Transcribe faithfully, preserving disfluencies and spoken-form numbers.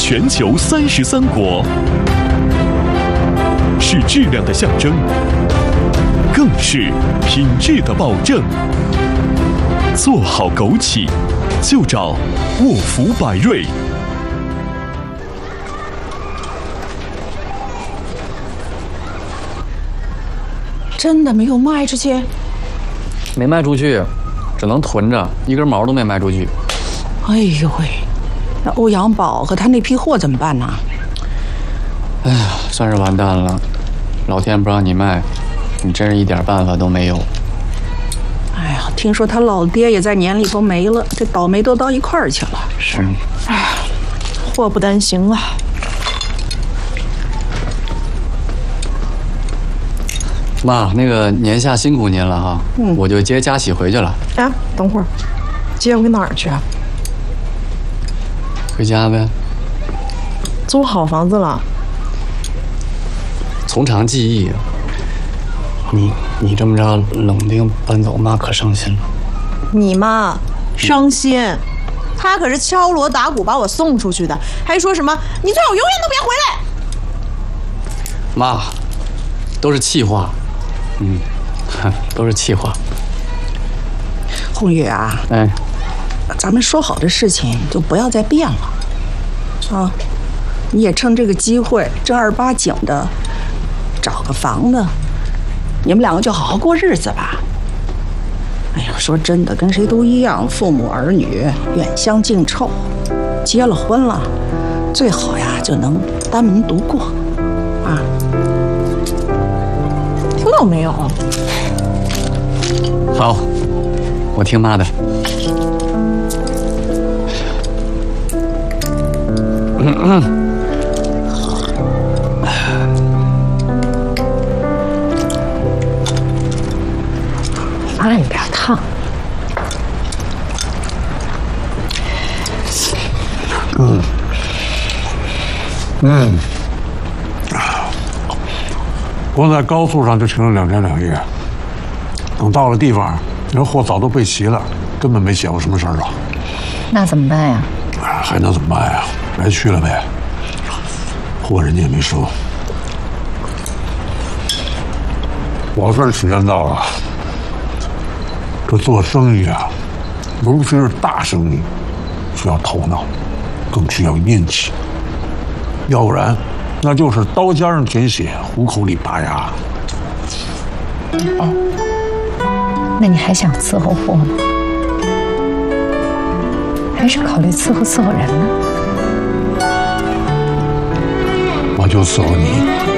全球三十三国，是质量的象征，更是品质的保证。做好枸杞，就找沃福百瑞。 真的没有卖出去？ 没卖出去，只能囤着，一根毛都没卖出去。 哎呦喂，那欧阳宝和他那批货怎么办呢？ 哎呀，算是完蛋了。老天不让你卖，你真是一点办法都没有。 哎呀，听说他老爹也在年里头没了，这倒霉都到一块儿去了。 是。 哎，祸不单行啊。 妈，那个年下辛苦您了哈，嗯，我就接佳喜回去了。 哎，等会儿，接回哪儿去啊？ 回家呗。 租好房子了？ 从长计议。你你这么着冷丁搬走，妈可伤心了。 你妈伤心，嗯、她可是敲锣打鼓把我送出去的，还说什么你最好永远都别回来。 妈，都是气话。嗯，都是气话。 红玉啊， 哎， 咱们说好的事情就不要再变了啊！你也趁这个机会正儿八经的找个房子，你们两个就好好过日子吧。哎呀，说真的，跟谁都一样，父母儿女远香近臭，结了婚了，最好呀就能单门独过啊。 听到没有？ 好，我听妈的。嗯嗯。 慢点烫。 嗯。嗯。光在高速上就停了两天两夜，等到了地方，人货早都备齐了，根本没写过什么事儿啊。 那怎么办呀？ 还能怎么办呀？白去了呗。货人家也没收。我算是体验到了，这做生意啊，尤其是大生意，需要头脑，更需要运气，要不然。那就是刀尖上舔血，虎口里拔牙。 哦，那你还想伺候货吗？还是考虑伺候伺候人呢？ 我就伺候你。